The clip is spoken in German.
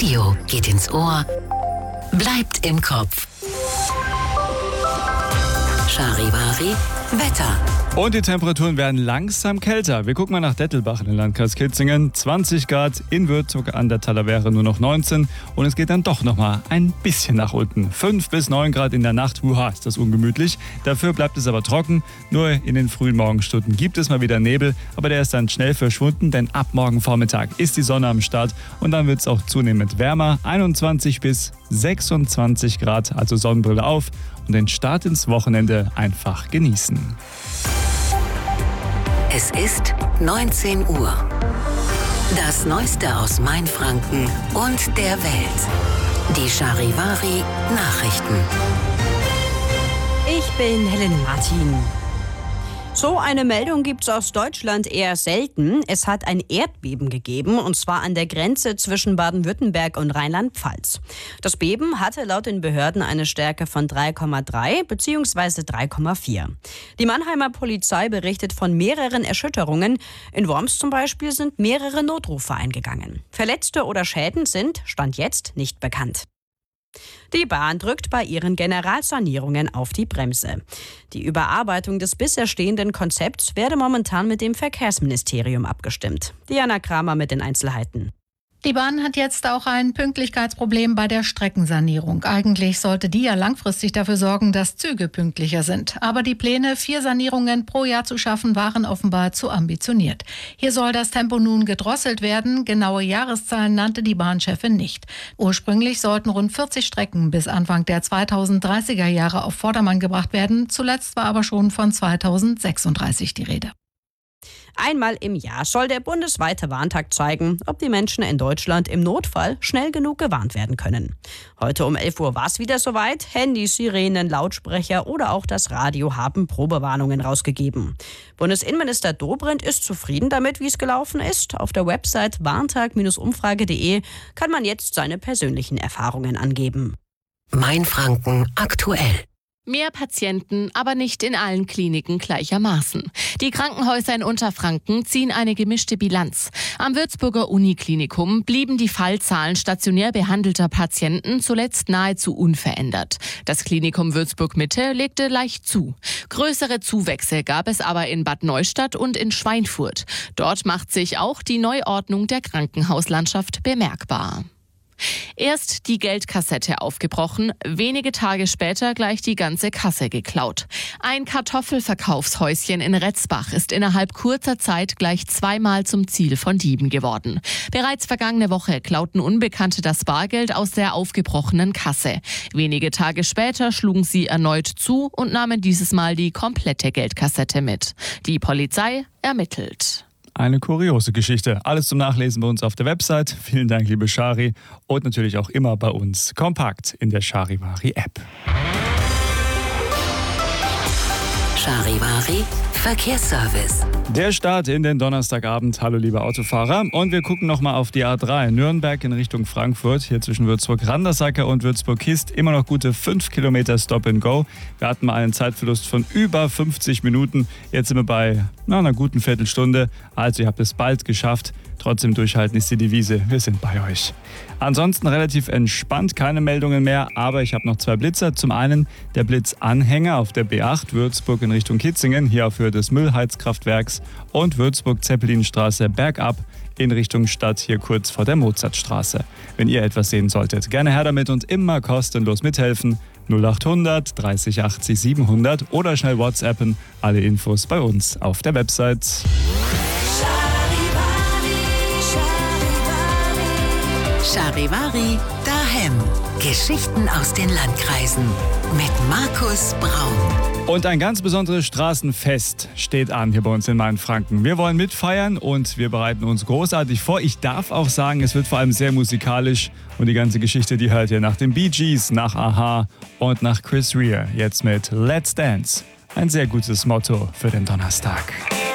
Radio geht ins Ohr, bleibt im Kopf. Charivari Wetter. Und die Temperaturen werden langsam kälter. Wir gucken mal nach Dettelbach in den Landkreis Kitzingen. 20 Grad, in Würzburg an der Talavera nur noch 19. Und es geht dann doch nochmal ein bisschen nach unten. 5 bis 9 Grad in der Nacht, ist das ungemütlich. Dafür bleibt es aber trocken. Nur in den frühen Morgenstunden gibt es mal wieder Nebel. Aber der ist dann schnell verschwunden, denn ab morgen Vormittag ist die Sonne am Start. Und dann wird es auch zunehmend wärmer. 21 bis 26 Grad, also Sonnenbrille auf. Und den Start ins Wochenende einfach genießen. Es ist 19 Uhr. Das Neueste aus Mainfranken und der Welt. Die Charivari Nachrichten. Ich bin Helen Martin. So eine Meldung gibt es aus Deutschland eher selten. Es hat ein Erdbeben gegeben, und zwar an der Grenze zwischen Baden-Württemberg und Rheinland-Pfalz. Das Beben hatte laut den Behörden eine Stärke von 3,3 bzw. 3,4. Die Mannheimer Polizei berichtet von mehreren Erschütterungen. In Worms zum Beispiel sind mehrere Notrufe eingegangen. Verletzte oder Schäden sind, Stand jetzt, nicht bekannt. Die Bahn drückt bei ihren Generalsanierungen auf die Bremse. Die Überarbeitung des bisher stehenden Konzepts werde momentan mit dem Verkehrsministerium abgestimmt. Diana Kramer mit den Einzelheiten. Die Bahn hat jetzt auch ein Pünktlichkeitsproblem bei der Streckensanierung. Eigentlich sollte die ja langfristig dafür sorgen, dass Züge pünktlicher sind. Aber die Pläne, 4 Sanierungen pro Jahr zu schaffen, waren offenbar zu ambitioniert. Hier soll das Tempo nun gedrosselt werden. Genaue Jahreszahlen nannte die Bahnchefin nicht. Ursprünglich sollten rund 40 Strecken bis Anfang der 2030er Jahre auf Vordermann gebracht werden. Zuletzt war aber schon von 2036 die Rede. Einmal im Jahr soll der bundesweite Warntag zeigen, ob die Menschen in Deutschland im Notfall schnell genug gewarnt werden können. Heute um 11 Uhr war es wieder soweit. Handys, Sirenen, Lautsprecher oder auch das Radio haben Probewarnungen rausgegeben. Bundesinnenminister Dobrindt ist zufrieden damit, wie es gelaufen ist. Auf der Website warntag-umfrage.de kann man jetzt seine persönlichen Erfahrungen angeben. Mainfranken aktuell. Mehr Patienten, aber nicht in allen Kliniken gleichermaßen. Die Krankenhäuser in Unterfranken ziehen eine gemischte Bilanz. Am Würzburger Uniklinikum blieben die Fallzahlen stationär behandelter Patienten zuletzt nahezu unverändert. Das Klinikum Würzburg-Mitte legte leicht zu. Größere Zuwächse gab es aber in Bad Neustadt und in Schweinfurt. Dort macht sich auch die Neuordnung der Krankenhauslandschaft bemerkbar. Erst die Geldkassette aufgebrochen, wenige Tage später gleich die ganze Kasse geklaut. Ein Kartoffelverkaufshäuschen in Retzbach ist innerhalb kurzer Zeit gleich 2-mal zum Ziel von Dieben geworden. Bereits vergangene Woche klauten Unbekannte das Bargeld aus der aufgebrochenen Kasse. Wenige Tage später schlugen sie erneut zu und nahmen dieses Mal die komplette Geldkassette mit. Die Polizei ermittelt. Eine kuriose Geschichte. Alles zum Nachlesen bei uns auf der Website. Vielen Dank, liebe Chari. Und natürlich auch immer bei uns kompakt in der Charivari-App. Charivari Verkehrsservice. Der Start in den Donnerstagabend. Hallo liebe Autofahrer. Und wir gucken nochmal auf die A3 Nürnberg in Richtung Frankfurt. Hier zwischen Würzburg-Randersacker und Würzburg-Kist. Immer noch gute 5 Kilometer Stop and Go. Wir hatten mal einen Zeitverlust von über 50 Minuten. Jetzt sind wir bei einer guten Viertelstunde. Also ihr habt es bald geschafft. Trotzdem durchhalten ist die Devise. Wir sind bei euch. Ansonsten relativ entspannt, keine Meldungen mehr, aber ich habe noch 2 Blitzer. Zum einen der Blitzanhänger auf der B8 Würzburg in Richtung Kitzingen, hier auf Höhe des Müllheizkraftwerks, und Würzburg-Zeppelinstraße bergab in Richtung Stadt, hier kurz vor der Mozartstraße. Wenn ihr etwas sehen solltet, gerne her damit und immer kostenlos mithelfen. 0800 30 80 700 oder schnell WhatsAppen. Alle Infos bei uns auf der Website. Charivari daheim. Geschichten aus den Landkreisen mit Markus Braun. Und ein ganz besonderes Straßenfest steht an hier bei uns in Mainfranken. Wir wollen mitfeiern und wir bereiten uns großartig vor. Ich darf auch sagen, es wird vor allem sehr musikalisch. Und die ganze Geschichte, die hört ihr nach den Bee Gees, nach Aha und nach Chris Rea. Jetzt mit Let's Dance. Ein sehr gutes Motto für den Donnerstag.